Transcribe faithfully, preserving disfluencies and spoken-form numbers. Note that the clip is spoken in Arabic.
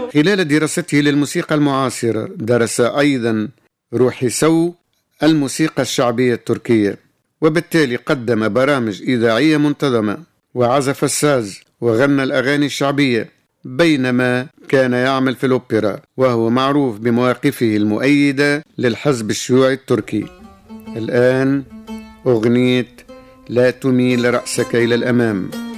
خلال دراسته للموسيقى المعاصرة درس أيضا روحي سو الموسيقى الشعبية التركية، وبالتالي قدم برامج إذاعية منتظمة وعزف الساز وغنى الأغاني الشعبية، بينما كان يعمل في الأوبرا، وهو معروف بمواقفه المؤيدة للحزب الشيوعي التركي. الآن أغنية لا تميل رأسك إلى الأمام.